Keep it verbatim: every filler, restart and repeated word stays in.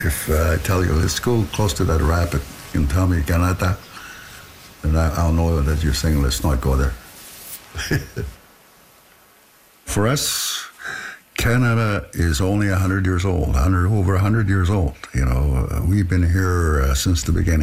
If uh, I tell you, let's go close to that rapid and tell me Canada, then I, I'll know that you're saying let's not go there. For us, Canada is only one hundred years old, one hundred, over one hundred years old. You know, uh, we've been here uh, since the beginning.